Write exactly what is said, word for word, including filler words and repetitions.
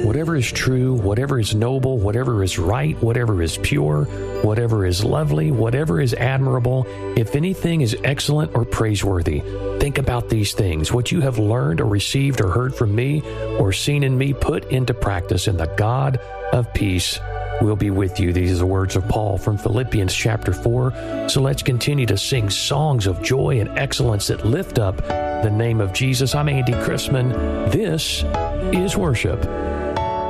whatever is true, whatever is noble, whatever is right, whatever is pure, whatever is lovely, whatever is admirable, if anything is excellent or praiseworthy, think about these things. What you have learned or received or heard from me or seen in me, put into practice, and the God of peace will be with you. These are the words of Paul from Philippians chapter four. So let's continue to sing songs of joy and excellence that lift up the name of Jesus. I'm Andy Chrisman. This is worship.